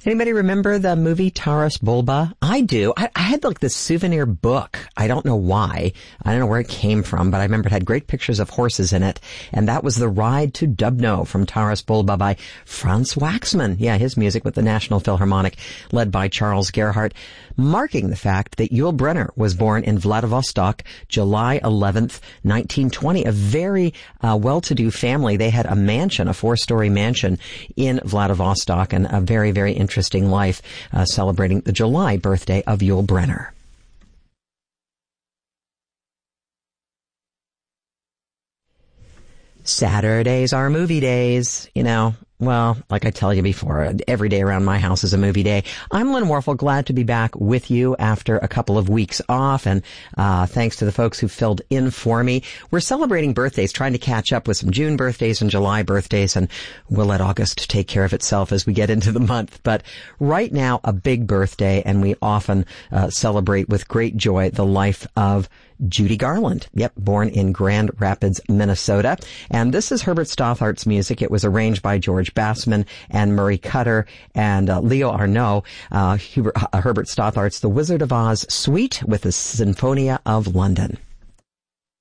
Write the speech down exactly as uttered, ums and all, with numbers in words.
Anybody remember the movie Taras Bulba? I do. I, I had like this souvenir book. I don't know why. I don't know where it came from, but I remember it had great pictures of horses in it. And that was The Ride to Dubno from Taras Bulba by Franz Waxman. Yeah, his music with the National Philharmonic, led by Charles Gerhardt, marking the fact that Yul Brynner was born in Vladivostok, July eleventh, nineteen twenty. A very uh, well-to-do family. They had a mansion, a four-story mansion in Vladivostok, and a very, very interesting Interesting life, uh, celebrating the July birthday of Yul Brynner. Saturdays are movie days, you know. Well, like I tell you before, every day around my house is a movie day. I'm Lynn Warfel, glad to be back with you after a couple of weeks off, and uh thanks to the folks who filled in for me. We're celebrating birthdays, trying to catch up with some June birthdays and July birthdays, and we'll let August take care of itself as we get into the month. But right now, a big birthday, and we often uh, celebrate with great joy the life of Judy Garland. Yep, born in Grand Rapids, Minnesota. And this is Herbert Stothart's music. It was arranged by George Bassman and Murray Cutter and uh, Leo Arnaud. Uh, Hubert, uh, Herbert Stothart's The Wizard of Oz Suite with the Sinfonia of London.